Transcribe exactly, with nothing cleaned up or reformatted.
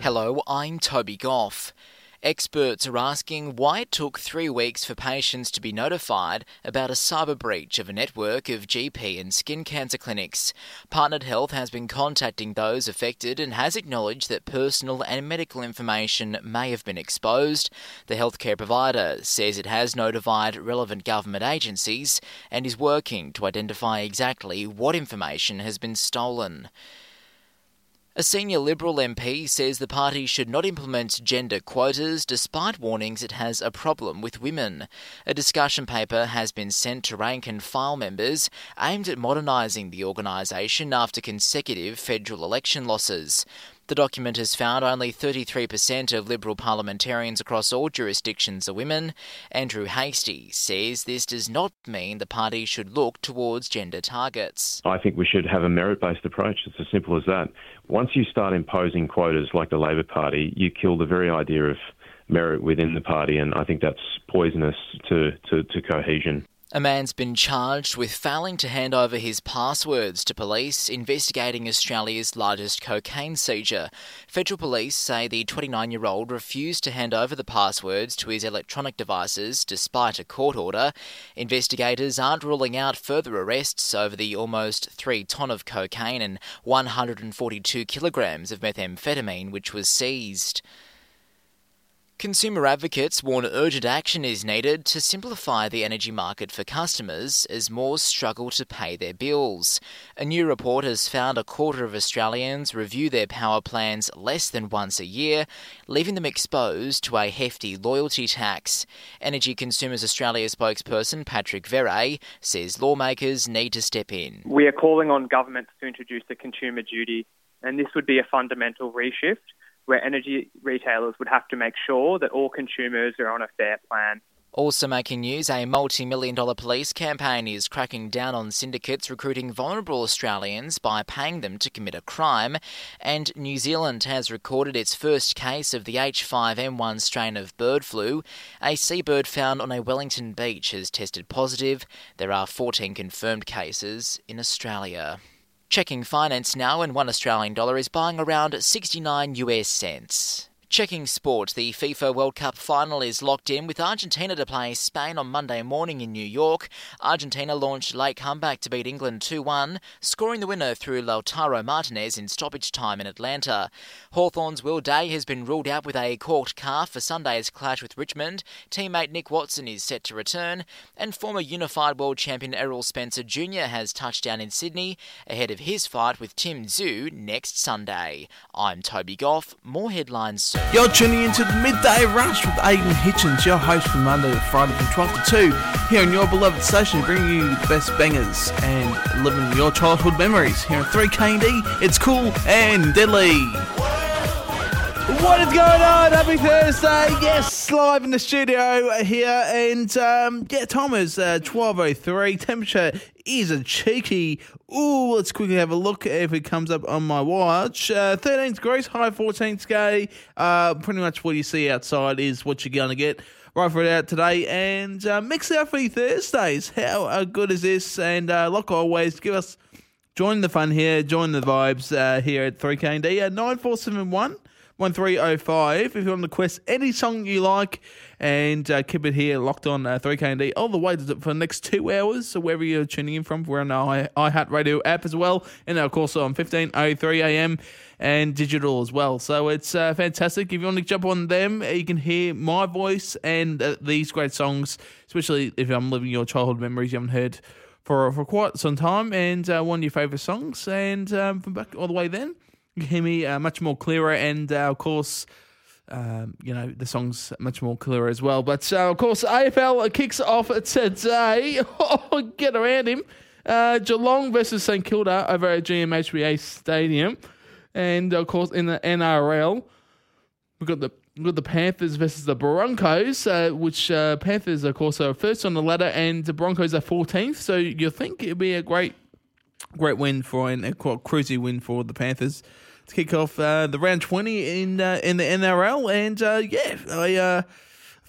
Hello, I'm Toby Goff. Experts are asking why it took three weeks for patients to be notified about a cyber breach of a network of G P and skin cancer clinics. Partnered Health has been contacting those affected and has acknowledged that personal and medical information may have been exposed. The healthcare provider says it has notified relevant government agencies and is working to identify exactly what information has been stolen. A senior Liberal M P says the party should not implement gender quotas despite warnings it has a problem with women. A discussion paper has been sent to rank and file members aimed at modernising the organisation after consecutive federal election losses. The document has found only thirty-three percent of Liberal parliamentarians across all jurisdictions are women. Andrew Hastie says this does not mean the party should look towards gender targets. I think we should have a merit-based approach. It's as simple as that. Once you start imposing quotas like the Labor Party, you kill the very idea of merit within the party, and I think that's poisonous to, to, to cohesion. A man's been charged with failing to hand over his passwords to police investigating Australia's largest cocaine seizure. Federal police say the twenty-nine-year-old refused to hand over the passwords to his electronic devices despite a court order. Investigators aren't ruling out further arrests over the almost three tonne of cocaine and one hundred forty-two kilograms of methamphetamine which was seized. Consumer advocates warn urgent action is needed to simplify the energy market for customers as more struggle to pay their bills. A new report has found a quarter of Australians review their power plans less than once a year, leaving them exposed to a hefty loyalty tax. Energy Consumers Australia spokesperson Patrick Verret says lawmakers need to step in. We are calling on governments to introduce a consumer duty, and this would be a fundamental reshift, where energy retailers would have to make sure that all consumers are on a fair plan. Also making news, a multi-million dollar police campaign is cracking down on syndicates recruiting vulnerable Australians by paying them to commit a crime, and New Zealand has recorded its first case of the H five N one strain of bird flu. A seabird found on a Wellington beach has tested positive. There are fourteen confirmed cases in Australia. Checking finance now, and one Australian dollar is buying around sixty-nine US cents. Checking sport, the FIFA World Cup final is locked in with Argentina to play Spain on Monday morning in New York. Argentina launched a late comeback to beat England two one, scoring the winner through Lautaro Martinez in stoppage time in Atlanta. Hawthorn's Will Day has been ruled out with a corked calf for Sunday's clash with Richmond. Teammate Nick Watson is set to return, and former unified world champion Errol Spencer Junior has touched down in Sydney ahead of his fight with Tim Tszyu next Sunday. I'm Toby Goff. More headlines soon. You're tuning into the Midday Rush with Aidan Hitchens, your host from Monday to Friday from twelve to two, here on your beloved station, bringing you the best bangers and living your childhood memories. Here on three K and D, it's cool and deadly. What is going on? Happy Thursday. Yes, live in the studio here. And um, yeah, time is uh, twelve oh three. Temperature is a cheeky. Ooh, let's quickly have a look if it comes up on my watch. Uh, thirteen degrees, high fourteen today. Uh, pretty much what you see outside is what you're going to get. Right for it out today. And uh, mix out for your Thursdays. How uh, good is this? And uh, like always, give us, join the fun here, join the vibes uh, here at three K and D at nine four seven one. one three oh five if you want to request any song you like, and uh, keep it here locked on uh, three K and D all the way to the, for the next two hours. So wherever you're tuning in from, we're on the iHeartRadio app as well, and of course on fifteen oh three a m and digital as well. So it's uh, fantastic. If you want to jump on them, you can hear my voice and uh, these great songs, especially if I'm living your childhood memories you haven't heard for for quite some time, and uh, one of your favourite songs. And um, from back all the way then, you can hear me uh, much more clearer, and uh, of course, um, you know, the song's much more clearer as well. But uh, of course, A F L kicks off today. Oh, get around him. Uh, Geelong versus St Kilda over at G M H B A Stadium. And of course, in the N R L, we've got the we've got the Panthers versus the Broncos, uh, which uh, Panthers, of course, are first on the ladder, and the Broncos are fourteenth. So you think it'd be a great, great win for and a quite cruisy win for the Panthers to kick off uh, the round twenty in uh, in the N R L. And uh, yeah, I uh,